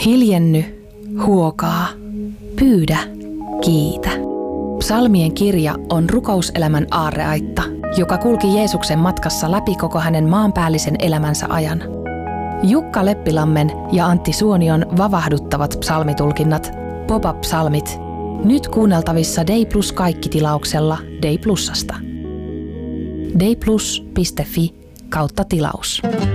Hiljenny, huokaa, pyydä, kiitä. Psalmien kirja on rukouselämän aarreaitta, joka kulki Jeesuksen matkassa läpi koko hänen maanpäällisen elämänsä ajan. Jukka Leppilammen ja Antti Suonion vavahduttavat psalmitulkinnat, pop-up-psalmit, nyt kuunneltavissa Day Plus kaikki-tilauksella Day Plusasta. dayplus.fi/tilaus.